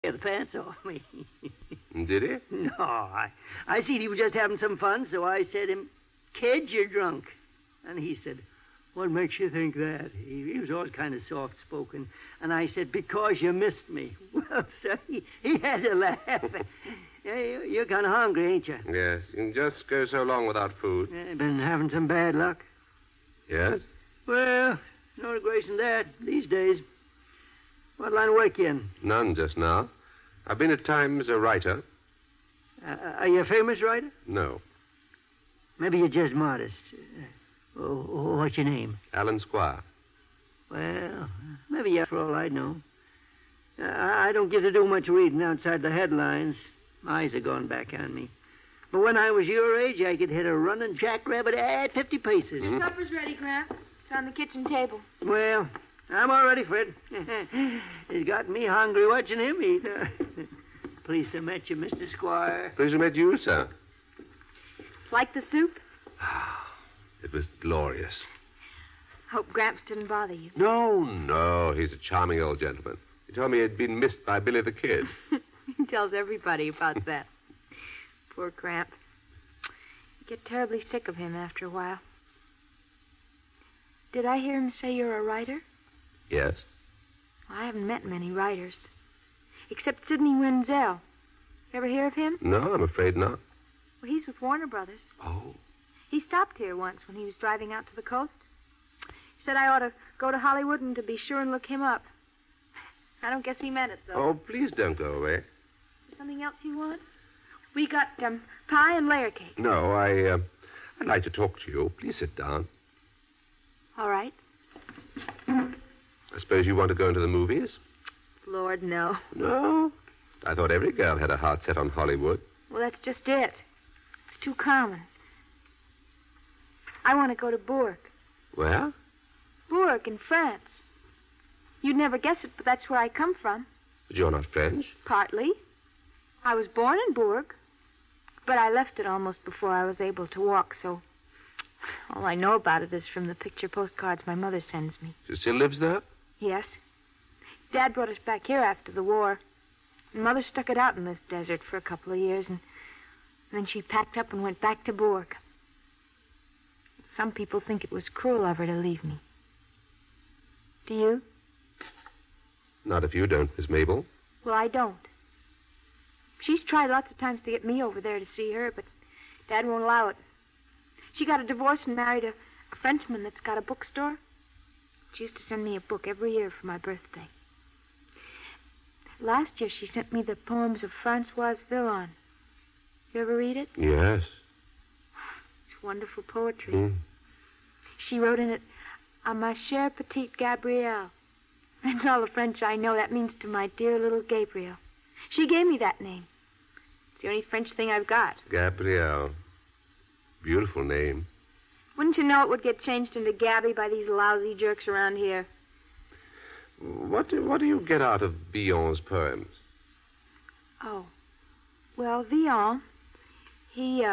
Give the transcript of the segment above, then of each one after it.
tear the pants off me. Did he? No, I seen he was just having some fun, so I said him, "Kid, you're drunk." And he said, "What makes you think that?" He was always kind of soft-spoken. And I said, "Because you missed me." Well, sir, he had to laugh. You're kind of hungry, ain't you? Yes. You can just go so long without food. Been having some bad luck. Yes? Well, no disgrace in that these days. What line of work you in? None just now. I've been at times a writer. Are you a famous writer? No. Maybe you're just modest. What's your name? Alan Squire. Well, maybe you're for all I know. I don't get to do much reading outside the headlines. My eyes are going back on me. But when I was your age, I could hit a running jackrabbit at 50 paces. Your supper's ready, Gramp. It's on the kitchen table. Well, I'm all ready, Fred. He's got me hungry watching him eat. Pleased to meet you, Mr. Squire. Pleased to meet you, sir. Like the soup? It was glorious. Hope Gramps didn't bother you. No. He's a charming old gentleman. He told me he'd been missed by Billy the Kid. He tells everybody about that. Poor Gramp. You get terribly sick of him after a while. Did I hear him say you're a writer? Yes. I haven't met many writers. Except Sidney Wenzel. You ever hear of him? No, I'm afraid not. Well, he's with Warner Brothers. Oh. He stopped here once when he was driving out to the coast. He said I ought to go to Hollywood and to be sure and look him up. I don't guess he meant it, though. Oh, please don't go away. Is something else you want? We got pie and layer cake. No, I'd like to talk to you. Please sit down. All right. I suppose you want to go into the movies? Lord, no. No? I thought every girl had a heart set on Hollywood. Well, that's just it. It's too common. I want to go to Bourg. Where? Bourg in France. You'd never guess it, but that's where I come from. But you're not French? Partly. I was born in Bourg, but I left it almost before I was able to walk, so all I know about it is from the picture postcards my mother sends me. She still lives there? Yes. Dad brought us back here after the war. And Mother stuck it out in this desert for a couple of years, and then she packed up and went back to Bourg. Some people think it was cruel of her to leave me. Do you? Not if you don't, Miss Mabel. Well, I don't. She's tried lots of times to get me over there to see her, but Dad won't allow it. She got a divorce and married a Frenchman that's got a bookstore. She used to send me a book every year for my birthday. Last year, she sent me the poems of Francoise Villon. You ever read it? Yes. It's wonderful poetry. She wrote in it, "À ma chère petite Gabrielle." That's all the French I know. That means to my dear little Gabriel. She gave me that name. It's the only French thing I've got. Gabrielle. Beautiful name. Wouldn't you know it would get changed into Gabby by these lousy jerks around here? What do you get out of Villon's poems? Oh. Well, Villon, he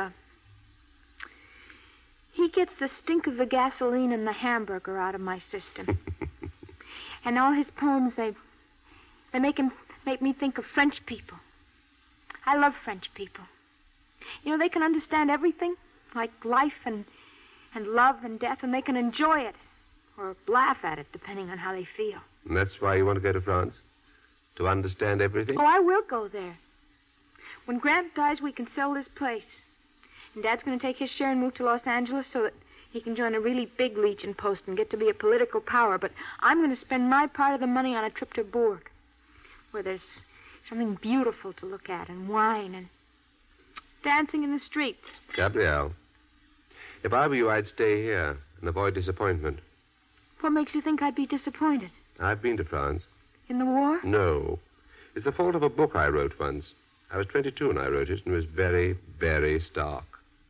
gets the stink of the gasoline and the hamburger out of my system. And all his poems, they make me think of French people. I love French people. You know, they can understand everything, like life and love and death, and they can enjoy it or laugh at it, depending on how they feel. And that's why you want to go to France? To understand everything? Oh, I will go there. When Gramp dies, we can sell this place. And Dad's going to take his share and move to Los Angeles so that he can join a really big Legion post and get to be a political power. But I'm going to spend my part of the money on a trip to Bourg, where there's something beautiful to look at, and wine, and dancing in the streets. Gabrielle, if I were you, I'd stay here and avoid disappointment. What makes you think I'd be disappointed? I've been to France. In the war? No. It's the fault of a book I wrote once. I was 22 when I wrote it, and it was very, very stark.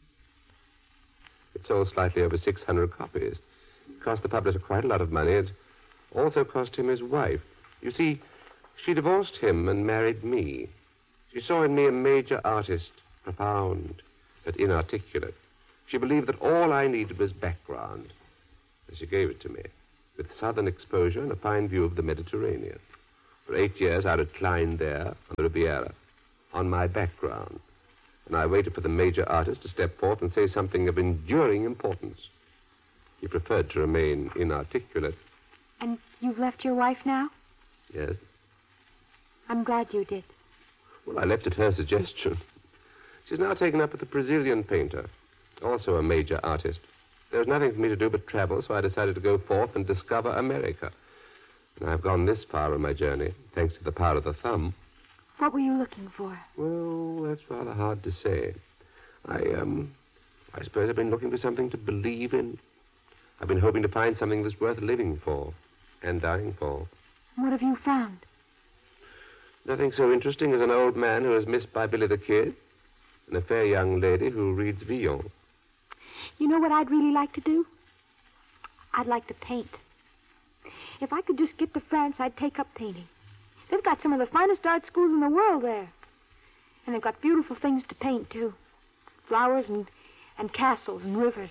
It sold slightly over 600 copies. It cost the publisher quite a lot of money. It also cost him his wife. You see, she divorced him and married me. She saw in me a major artist, profound but inarticulate. She believed that all I needed was background. And she gave it to me, with southern exposure and a fine view of the Mediterranean. For 8 years, I reclined there on the Riviera, on my background, and I waited for the major artist to step forth and say something of enduring importance. He preferred to remain inarticulate. And you've left your wife now? Yes. I'm glad you did. Well, I left at her suggestion. She's now taken up with a Brazilian painter, also a major artist. There was nothing for me to do but travel, so I decided to go forth and discover America. And I've gone this far on my journey, thanks to the power of the thumb. What were you looking for? Well, that's rather hard to say. I suppose I've been looking for something to believe in. I've been hoping to find something that's worth living for and dying for. What have you found? Nothing so interesting as an old man who is missed by Billy the Kid and a fair young lady who reads Villon. You know what I'd really like to do? I'd like to paint. If I could just get to France, I'd take up painting. They've got some of the finest art schools in the world there. And they've got beautiful things to paint, too. Flowers and castles and rivers.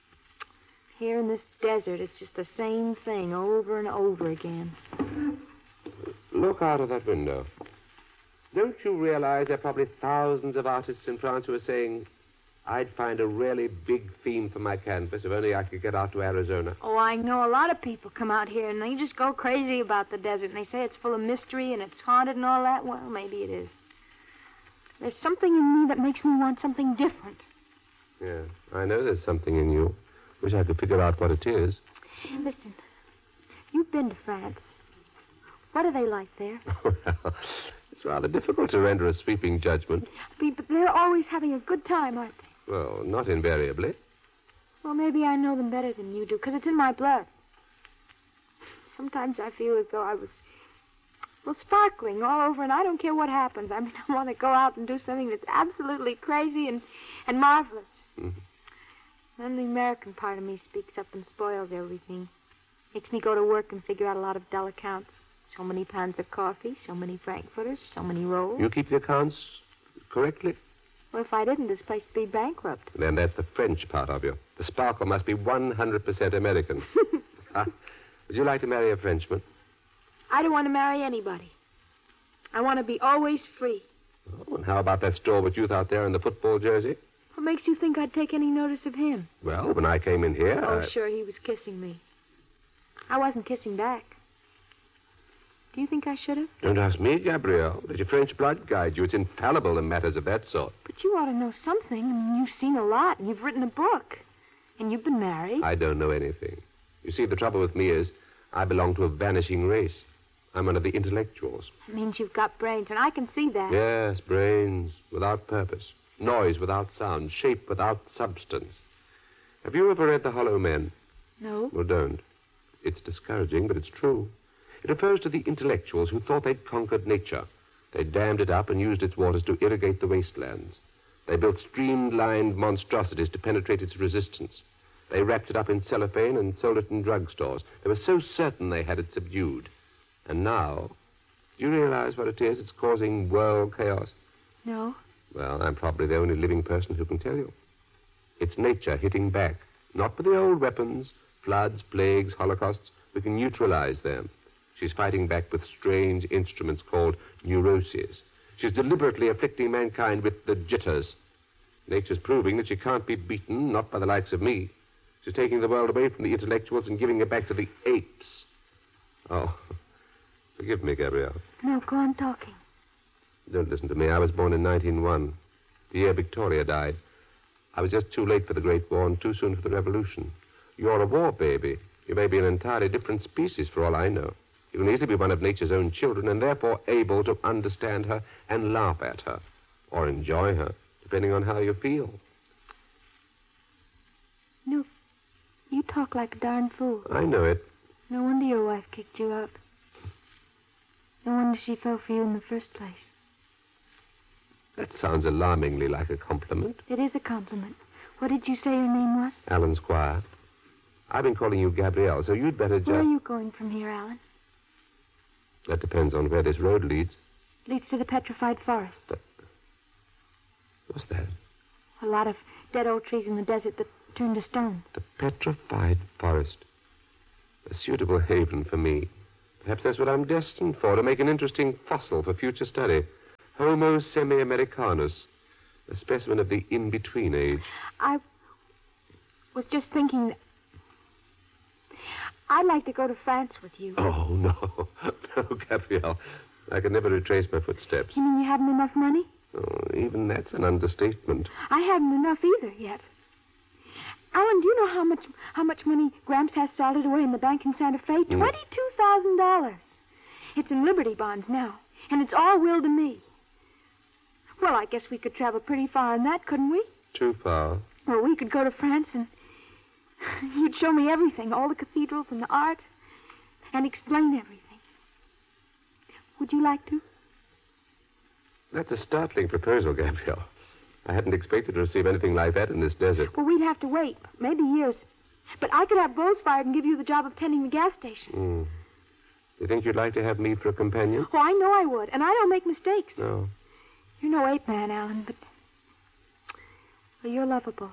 Here in this desert, it's just the same thing over and over again. Look out of that window. Don't you realize there are probably thousands of artists in France who are saying, I'd find a really big theme for my canvas if only I could get out to Arizona? Oh, I know a lot of people come out here and they just go crazy about the desert. And they say it's full of mystery and it's haunted and all that. Well, maybe it is. There's something in me that makes me want something different. Yeah, I know there's something in you. Wish I could figure out what it is. Listen, you've been to France. What are they like there? Well, it's rather difficult to render a sweeping judgment. But they're always having a good time, aren't they? Well, not invariably. Well, maybe I know them better than you do, because it's in my blood. Sometimes I feel as though I was, sparkling all over, and I don't care what happens. I mean, I want to go out and do something that's absolutely crazy and marvelous. Mm-hmm. Then the American part of me speaks up and spoils everything. Makes me go to work and figure out a lot of dull accounts. So many pounds of coffee, so many frankfurters, so many rolls. You keep the accounts correctly? Well, if I didn't, this place would be bankrupt. Then that's the French part of you. The sparkle must be 100% American. Would you like to marry a Frenchman? I don't want to marry anybody. I want to be always free. Oh, and how about that stalwart youth out there in the football jersey? What makes you think I'd take any notice of him? Well, when I came in here, Oh, sure, he was kissing me. I wasn't kissing back. Do you think I should have? Don't ask me, Gabrielle. Let your French blood guide you. It's infallible in matters of that sort. But you ought to know something. I mean, you've seen a lot, and you've written a book. And you've been married. I don't know anything. You see, the trouble with me is I belong to a vanishing race. I'm one of the intellectuals. That means you've got brains, and I can see that. Yes, brains without purpose. Noise without sound. Shape without substance. Have you ever read The Hollow Men? No. Well, don't. It's discouraging, but it's true. It refers to the intellectuals who thought they'd conquered nature. They dammed it up and used its waters to irrigate the wastelands. They built streamlined monstrosities to penetrate its resistance. They wrapped it up in cellophane and sold it in drugstores. They were so certain they had it subdued. And now, do you realize what it is? It's causing world chaos. No. Well, I'm probably the only living person who can tell you. It's nature hitting back. Not with the old weapons, floods, plagues, holocausts. We can neutralize them. She's fighting back with strange instruments called neuroses. She's deliberately afflicting mankind with the jitters. Nature's proving that she can't be beaten, not by the likes of me. She's taking the world away from the intellectuals and giving it back to the apes. Oh, forgive me, Gabrielle. No, go on talking. Don't listen to me. I was born in 1901, the year Victoria died. I was just too late for the Great War and too soon for the Revolution. You're a war baby. You may be an entirely different species for all I know. You can easily be one of nature's own children and therefore able to understand her and laugh at her or enjoy her, depending on how you feel. No, you talk like a darn fool. I know it. No wonder your wife kicked you out. No wonder she fell for you in the first place. That sounds alarmingly like a compliment. It is a compliment. What did you say your name was? Alan Squire. I've been calling you Gabrielle, so you'd better just... Where are you going from here, Alan? That depends on where this road leads. Leads to the petrified forest. What's that? A lot of dead old trees in the desert that turned to stone. The petrified forest. A suitable haven for me. Perhaps that's what I'm destined for, to make an interesting fossil for future study. Homo semi-americanus, a specimen of the in-between age. I was just thinking that I'd like to go to France with you. Oh, no. No, Gabrielle. I could never retrace my footsteps. You mean you haven't enough money? Oh, even that's an understatement. I haven't enough either yet. Alan, do you know how much money Gramps has salted away in the bank in Santa Fe? $22,000. It's in Liberty bonds now, and it's all willed to me. Well, I guess we could travel pretty far in that, couldn't we? Too far. Well, we could go to France and you'd show me everything, all the cathedrals and the art, and explain everything. Would you like to? That's a startling proposal, Gabrielle. I hadn't expected to receive anything like that in this desert. Well, we'd have to wait, maybe years. But I could have Bose fired and give you the job of tending the gas station. You think you'd like to have me for a companion? Oh, I know I would, and I don't make mistakes. No. You're no ape man, Alan, but well, you're lovable.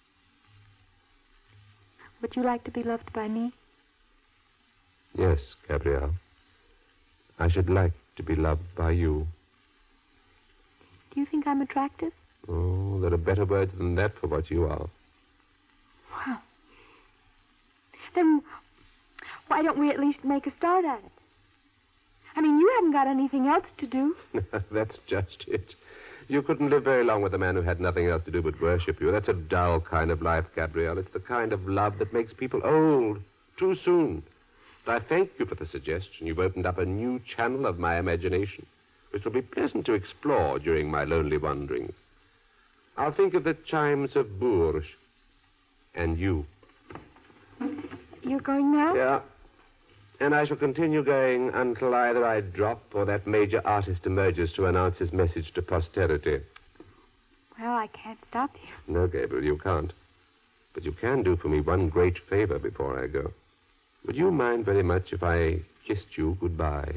Would you like to be loved by me? Yes, Gabrielle. I should like to be loved by you. Do you think I'm attractive? Oh, there are better words than that for what you are. Well, then why don't we at least make a start at it? I mean, you haven't got anything else to do. That's just it. You couldn't live very long with a man who had nothing else to do but worship you. That's a dull kind of life, Gabrielle. It's the kind of love that makes people old too soon. But I thank you for the suggestion. You've opened up a new channel of my imagination, which will be pleasant to explore during my lonely wanderings. I'll think of the chimes of Bourges and you. You're going now? Yeah. And I shall continue going until either I drop or that major artist emerges to announce his message to posterity. Well, I can't stop you. No, Gabriel, you can't. But you can do for me one great favor before I go. Would you mind very much if I kissed you goodbye?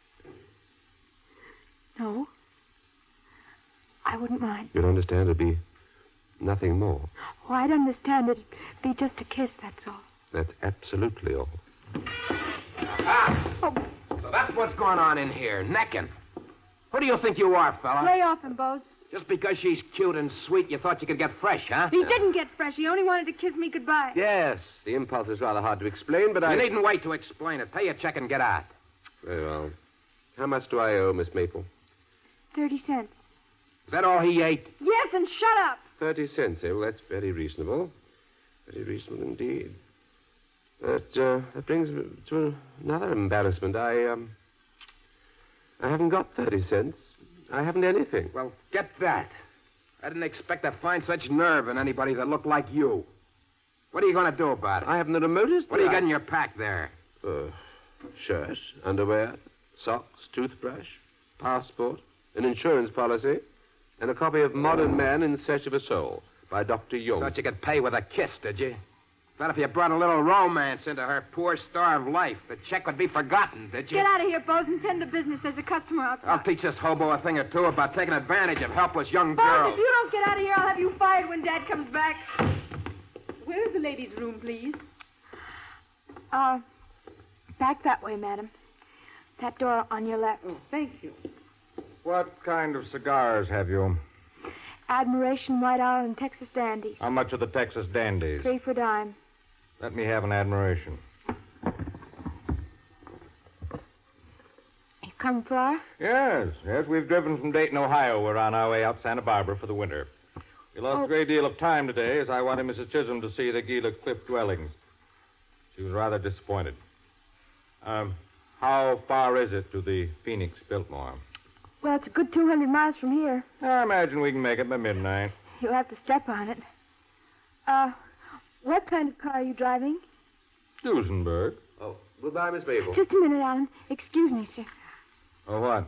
No. I wouldn't mind. You'd understand it'd be nothing more. Oh, I'd understand it'd be just a kiss, that's all. That's absolutely all. Ah! Oh, So that's what's going on in here, necking. Who do you think you are, fella? lay off him, Bose. Just because she's cute and sweet, you thought you could get fresh, huh? He didn't get fresh. He only wanted to kiss me goodbye. Yes, the impulse is rather hard to explain, but I... You needn't wait to explain it. Pay your check and get out. Very well. How much do I owe, Miss Maple? 30 cents. Is that all he ate? Yes, and shut up. 30 cents, eh? Well, that's very reasonable. Very reasonable indeed. But that brings me to another embarrassment. I haven't got 30 cents. I haven't anything. Well, get that. I didn't expect to find such nerve in anybody that looked like you. What are you going to do about it? I haven't the remotest... What do you got in your pack there? Shirt, underwear, socks, toothbrush, passport, an insurance policy, and a copy of Modern Man in Search of a Soul by Dr. Jung. Thought you could pay with a kiss, did you? Thought if you brought a little romance into her poor, starved life, the check would be forgotten, did you? Get out of here, Bose, and tend to business. There's a customer outside. I'll teach this hobo a thing or two about taking advantage of helpless young Bose, girls. if you don't get out of here, I'll have you fired when Dad comes back. Where's the ladies' room, please? Back that way, madam. That door on your left. Oh, thank you. What kind of cigars have you? Admiration, White Owl, and Texas Dandies. How much are the Texas Dandies? 3 for a dime. Let me have an admiration. You come far? Yes, we've driven from Dayton, Ohio. We're on our way out Santa Barbara for the winter. We lost a great deal of time today as I wanted Mrs. Chisholm to see the Gila Cliff dwellings. She was rather disappointed. How far is it to the Phoenix Biltmore? Well, it's a good 200 miles from here. I imagine we can make it by midnight. You'll have to step on it. What kind of car are you driving? Duesenberg. Oh, goodbye, Miss Maple. Just a minute, Alan. Excuse me, sir. Oh, what?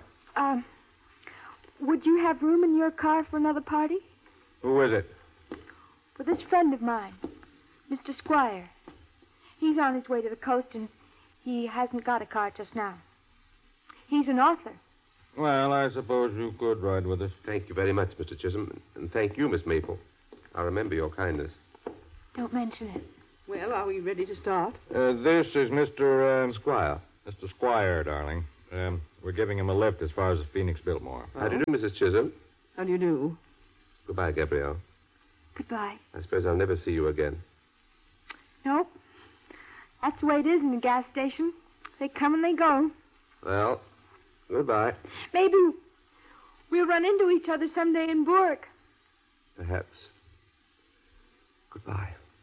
Would you have room in your car for another party? Who is it? For this friend of mine, Mr. Squire. He's on his way to the coast, and he hasn't got a car just now. He's an author. Well, I suppose you could ride with us. Thank you very much, Mr. Chisholm. And thank you, Miss Maple. I'll remember your kindness. Don't mention it. Well, are we ready to start? This is Mr. Squire. Mr. Squire, darling. We're giving him a lift as far as the Phoenix Biltmore. How do you do, Mrs. Chisholm? How do you do? Goodbye, Gabrielle. Goodbye. I suppose I'll never see you again. No. That's the way it is in the gas station. They come and they go. Well, goodbye. Maybe we'll run into each other someday in Bourke. Perhaps. Goodbye.